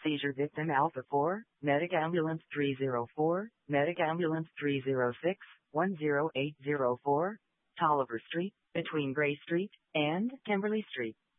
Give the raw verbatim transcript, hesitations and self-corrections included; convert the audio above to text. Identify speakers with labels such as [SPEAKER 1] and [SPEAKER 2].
[SPEAKER 1] Seizure victim Alpha four, Medic Ambulance three zero four, Medic Ambulance three zero six, one zero eight zero four, Tolliver Street, between Gray Street and Kimberly Street.